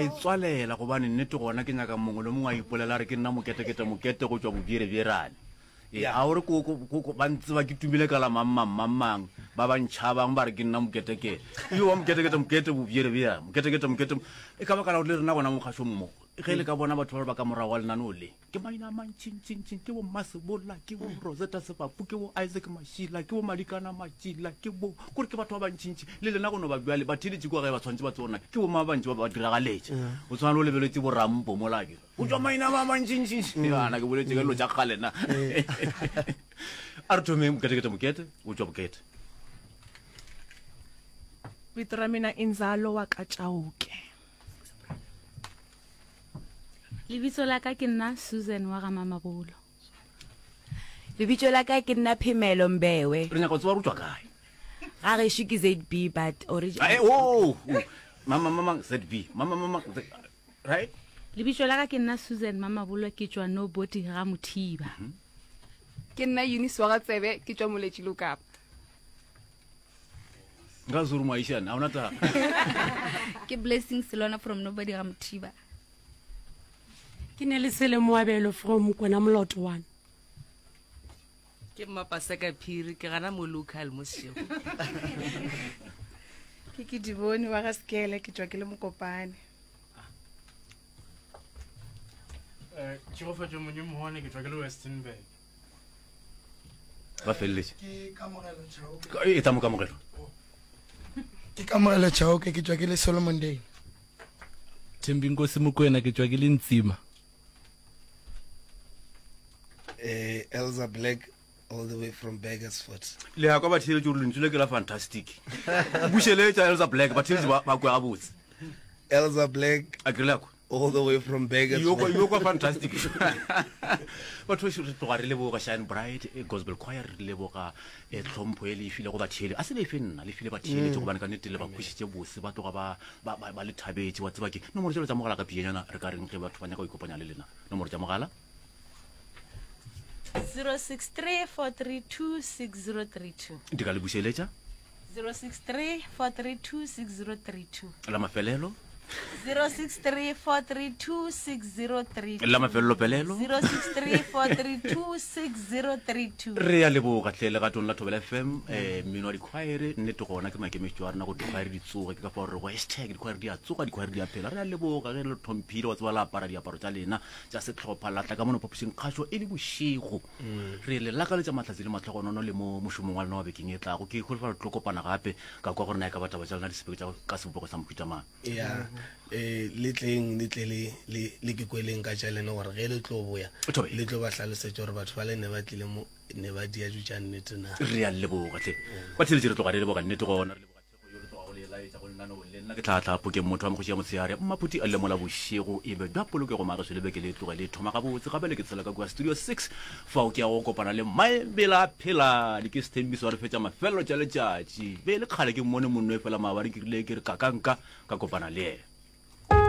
itswalela gobane nnete gona ke nyaka mongwe le mongwe a ipolela re ke nna mokete go tswa bobierevierane a ore ba ntse ba ke tumile ka la mammang ba bantšhabang ba re ke nna moketekete yo wa mokete bobierevia mokete e ka baka la le rena gona mokgašo mmogo ge le ka bona batho ba ba ka morago wa lenaneo le ke maina a mantšintšintšin ke bo Masebola ke bo Rosetta Sepapu ke bo Isaac Mashila ke bo Madikana Machila ke bo kore ke batho ba bantšintši le lena gono ba bjale ba theletše kwa ge ba tshwantse ba tsona ke bo mabantši ba diragaletše o tshwana le o lebeletse bo Rampo molake o tswa maina ba mantšintšintši ana ke boletse ka dilo tša kgalena a re thomeng mokete o tswa bokete vito ra mina Inzalo wa Kachauke. Lebitso la ka ke nna Susan wa Gamamabolo. Lebitso la ka ke nna Phemelo Mbewe. re nyaka o tseba rutswa kae Ga re shiki ZB but original. mama ZB mama right Lebitso la ka ke nna Susan Mamabolo ke tswa Nobody ga Mothiba. Ke nna Eunice wa Gatsebe ke tswa Moletši Lokapa. nga zuru maishana a ona ta Ke Blessing Silona from Nobody ga Mothiba. Ke ne le sele Moabelo from Kwena Moloto 1. Ke Mapaseka Phiri ke gana mo local mo Sego. Ke Diboni wa Gaskele ke tswa ke le Mokopane. Chirofa Jomunyu Mohone ke tswa ke le Westernburg. ba felletse Ke Kamogelo Chao. e tsa mokamogelo Ke Kamogelo Chao ke tswa ke le Solomon Day. Thembinkosi Mokoena ke tswa ke le Ntsima. Elza Black all the way from Beggarsford. le ya kwa ba theletše gore lentswe le ke la fantastic bušeletša Elza Black ba theletše ba kwa gabotse Elza Black a kry lako all the way from Beggarsford. yo kwa fantastic batho ba re tloga re leboga Shine Bright Gospel Choir re leboga tlhompho e le file go ba thele a se le fe nna le file ba theletše gobane ka nnete le ba khušitše bose ba tloga ba le thabetše wa tseba ke nomoro tšelo tša mogala ka pienyana re ka reng ge batho ba nyaka go ikopanya le lena nomoro tša mogala 063-432-6032. di ka le bušeletša 063-432-6032. la mafelelo 063-432-6032. la mafelelo pelelo 063-432-6032. re ya leboga tlele gatong la Thobela FM mmino wa dikhwaere nnete gona ke makemetšo a rena go dikhwaere di tsoge ke ka fa gore hashtag dikhwaere di a tsoga dikhwaere di a phela re ya leboga ge le tlhomphile wa tseba la apara diaparo tša lena tša setlhopha latla ka mono phaposing kgašo e le bošego re le lakaletša matlhatsi le matlhogonono le mo mošomong wa lena wa bekeng e tlago ke kgolfa re tlo kopana gape ka kwa gore na e ka bataba tša lena disepeko tša ka sebopego sa mohutamang Yeah. Le tleng le ke kweleng ka tša lena gore ge le tlo boya le tlo ba hlalosetša gore batho ba le ne ba tlile mo ne ba dia jutša nnete na re a leboga tle ba theletše re tloga re leboga nnete gona re leboga theko yo re tloga go le laetša go lenaneo le nna ke tlhatlhapo ke motho wa mogoši ya motshegare mmaphuti a lemola bošego e be ba polokego maageso le beke le tloga le thoma gabotse gape le ke tshela ka kua studio 6 fao ke ya go kopana le maebela phela di ke sethembiso wa re fetša mafelelo tša letšatši be le kgale ke mmone monno e fela maabane ke rile ke re kakanka ka kopana le ena